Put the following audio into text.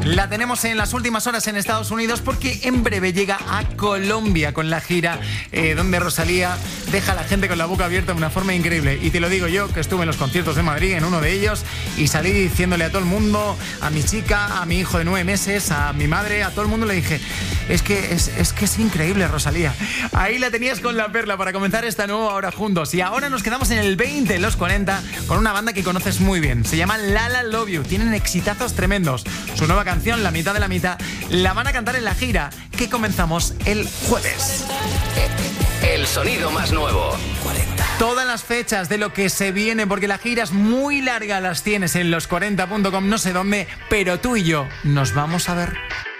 La tenemos en las últimas horas en Estados Unidos porque en breve llega a Colombia con la gira donde Rosalía deja a la gente con la boca abierta de una forma increíble. Y te lo digo yo, que estuve en los conciertos de Madrid, en uno de ellos, y salí diciéndole a todo el mundo, a mi chica, a mi hijo de 9 meses, a mi madre, a todo el mundo le dije, es que es increíble, Rosalía. Ahí la tenías con la perla para comenzar esta nueva hora juntos. Y ahora nos quedamos en el 20, los 40, con una banda que conoces muy bien. Se llama Lala Love You. Tienen exitazos tremendos. Su nueva canción, La mitad de la mitad, la van a cantar en la gira que comenzamos el jueves. El sonido más nuevo. 40. Todas las fechas de lo que se viene, porque la gira es muy larga, las tienes en los40.com, no sé dónde, pero tú y yo nos vamos a ver.